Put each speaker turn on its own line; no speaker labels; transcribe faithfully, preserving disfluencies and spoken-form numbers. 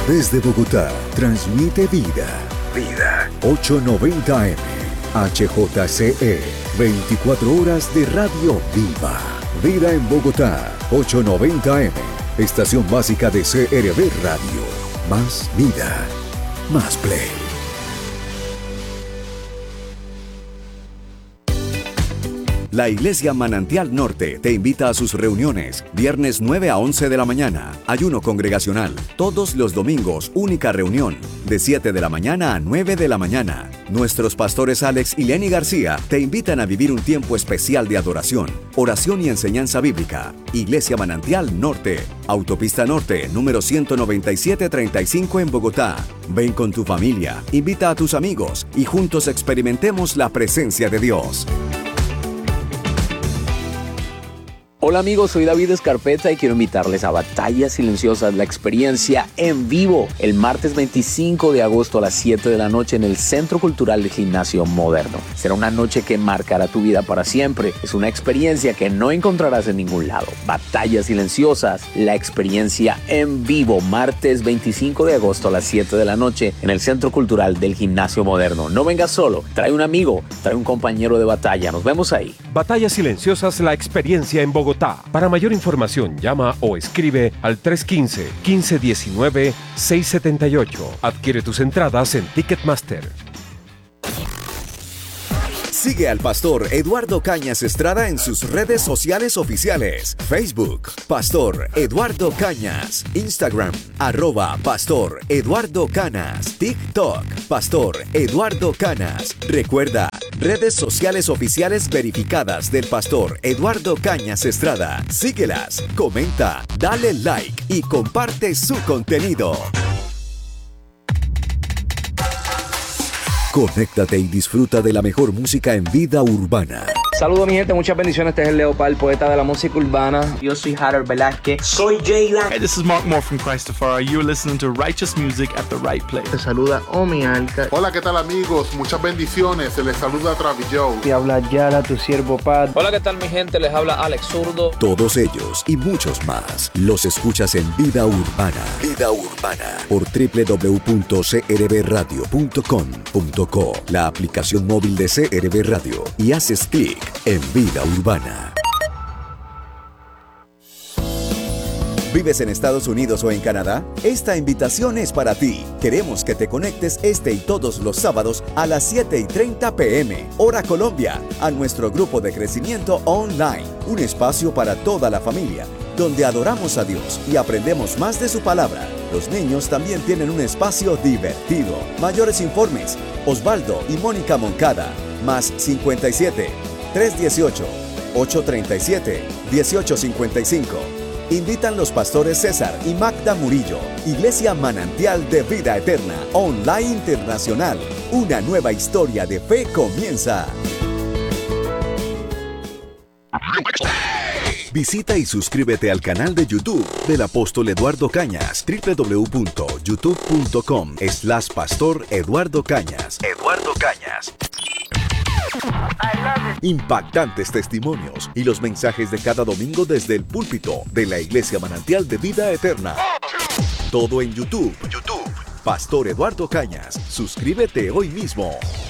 Desde Bogotá, transmite Vida. Vida. ochocientos noventa A M. H J C E. veinticuatro horas de radio viva. Vida en Bogotá. ochocientos noventa A M. Estación básica de C R V Radio. Más vida. Más play.
La Iglesia Manantial Norte te invita a sus reuniones, viernes nueve a once de la mañana, ayuno congregacional, todos los domingos, única reunión, de siete de la mañana a nueve de la mañana. Nuestros pastores Alex y Lenny García te invitan a vivir un tiempo especial de adoración, oración y enseñanza bíblica. Iglesia Manantial Norte, Autopista Norte, número ciento noventa y siete treinta y cinco en Bogotá. Ven con tu familia, invita a tus amigos y juntos experimentemos la presencia de Dios.
Hola amigos, soy David Escarpeta y quiero invitarles a Batallas Silenciosas, la experiencia en vivo, el martes veinticinco de agosto a las siete de la noche en el Centro Cultural del Gimnasio Moderno. Será una noche que marcará tu vida para siempre. Es una experiencia que no encontrarás en ningún lado. Batallas Silenciosas, la experiencia en vivo, martes veinticinco de agosto a las siete de la noche en el Centro Cultural del Gimnasio Moderno. No vengas solo, trae un amigo, trae un compañero de batalla. Nos vemos ahí.
Batallas Silenciosas, la experiencia en Bogotá. Para mayor información, llama o escribe al tres uno cinco, uno cinco uno nueve, seis siete ocho. Adquiere tus entradas en Ticketmaster.
Sigue al pastor Eduardo Cañas Estrada en sus redes sociales oficiales. Facebook, Pastor Eduardo Cañas. Instagram, arroba Pastor Eduardo Canas. TikTok, Pastor Eduardo Canas. Recuerda, redes sociales oficiales verificadas del pastor Eduardo Cañas Estrada. Síguelas, comenta, dale like y comparte su contenido. Conéctate y disfruta de la mejor música en vida urbana.
Saludos mi gente, muchas bendiciones. Este es el Leopard, poeta de la música urbana.
Yo soy Harold Velázquez. Soy Jaylan.
Hey, this is Mark Moore from Christopher. You're listening to Righteous Music at the Right Place.
Te saluda Omi Alca.
Hola, ¿qué tal amigos? Muchas bendiciones. Se les saluda Travis Joe.
Te habla Yara, tu siervo Pat.
Hola, ¿qué tal mi gente? Les habla Alex Zurdo.
Todos ellos y muchos más los escuchas en Vida Urbana. Vida Urbana por doble u doble u doble u punto c r v radio punto com punto co, la aplicación móvil de C R V Radio, y haces clic en Vida Urbana. ¿Vives en Estados Unidos o en Canadá? Esta invitación es para ti. Queremos que te conectes este y todos los sábados a las siete y treinta p m, hora Colombia, a nuestro grupo de crecimiento online. Un espacio para toda la familia, donde adoramos a Dios y aprendemos más de su palabra. Los niños también tienen un espacio divertido. Mayores informes, Osvaldo y Mónica Moncada, más cincuenta y siete, trescientos dieciocho, ochocientos treinta y siete, dieciocho cincuenta y cinco. Invitan los pastores César y Magda Murillo. Iglesia Manantial de Vida Eterna, Online Internacional. Una nueva historia de fe comienza. Visita y suscríbete al canal de YouTube del apóstol Eduardo Cañas, doble u doble u doble u punto youtube punto com slash pastor Eduardo Cañas. Eduardo Cañas. Impactantes testimonios y los mensajes de cada domingo desde el púlpito de la Iglesia Manantial de Vida Eterna. Todo en YouTube. YouTube. Pastor Eduardo Cañas. Suscríbete hoy mismo.